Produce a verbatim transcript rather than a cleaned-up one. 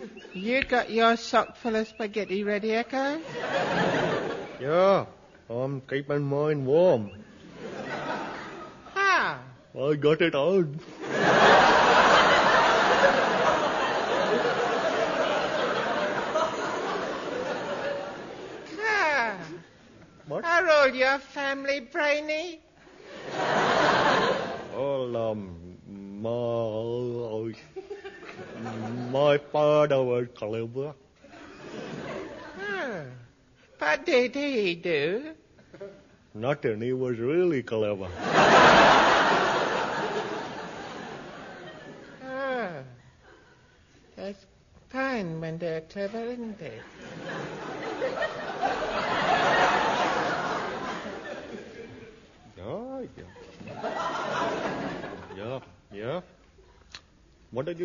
You got your sock full of spaghetti ready, Echo? Yeah, I'm keeping mine warm. How? I got it on. Ah. What? Are all your family brainy? Well, um, my, my father was clever. Oh. What did he do? Nothing, he was really clever. Oh. That's fine when they're clever, isn't it? Yeah, yeah. Yeah, yeah. What did you